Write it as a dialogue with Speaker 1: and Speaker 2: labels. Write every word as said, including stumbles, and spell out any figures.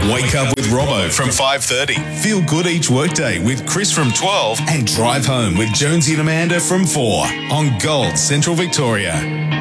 Speaker 1: Wake up with Robbo from five thirty. Feel good each workday with Chris from twelve. And drive home with Jonesy and Amanda from four on Gold Central Victoria.